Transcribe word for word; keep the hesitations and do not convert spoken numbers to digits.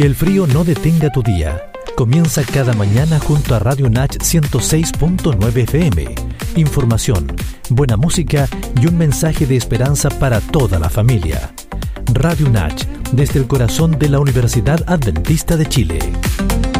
Que el frío no detenga tu día. Comienza cada mañana junto a Radio Nach ciento seis punto nueve F M. Información, buena música y un mensaje de esperanza para toda la familia. Radio Nach, desde el corazón de la Universidad Adventista de Chile.